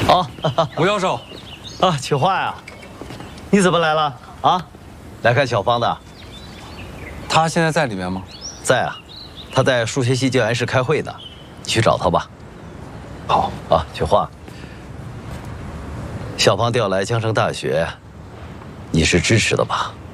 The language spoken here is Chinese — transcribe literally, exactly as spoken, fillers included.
啊， 吴教授， 啊，曲化呀，你怎么来了啊？来看小芳的。 他现在在里面吗？ 在啊，他在数学系教研室开会呢，你去找他吧。好啊，曲化。小芳调来江城大学，你是支持的吧？